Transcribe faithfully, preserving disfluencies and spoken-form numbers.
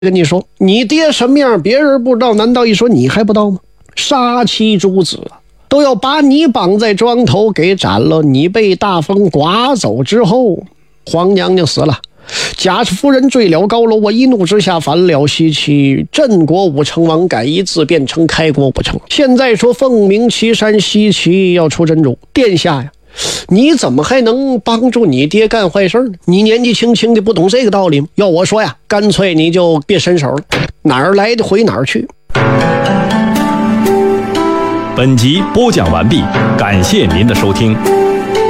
跟你说，你爹什么样别人不知道，难道一说你还不知道吗？杀妻诸子都要把你绑在庄头给斩了。你被大风刮走之后，皇娘娘死了，贾夫人坠了高楼，我一怒之下反了西岐，镇国武成王改一字变成开国武成。现在说凤鸣岐山西岐要出真主，殿下呀，你怎么还能帮助你爹干坏事呢？你年纪轻轻的不懂这个道理吗？要我说呀，干脆你就别伸手了，哪儿来的回哪儿去。 本集播讲完毕，感谢您的收听。